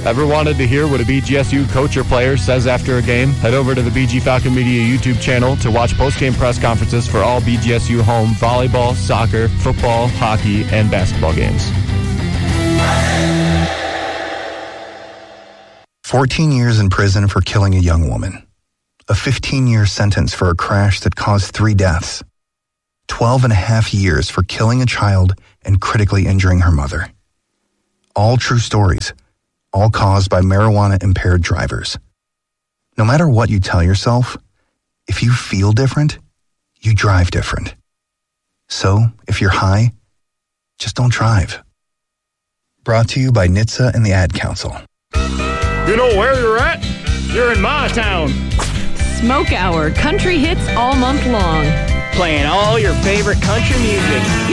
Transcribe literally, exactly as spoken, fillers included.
Ever wanted to hear what a B G S U coach or player says after a game? Head over to the B G Falcon Media YouTube channel to watch post-game press conferences for all B G S U home volleyball, soccer, football, hockey, and basketball games. fourteen years in prison for killing a young woman. A fifteen-year sentence for a crash that caused three deaths. twelve and a half years for killing a child and critically injuring her mother. All true stories, all caused by marijuana-impaired drivers. No matter what you tell yourself, if you feel different, you drive different. So, if you're high, just don't drive. Brought to you by N H T S A and the Ad Council. You know where you're at? You're in my town. Smoke Hour, country hits all month long. Playing all your favorite country music.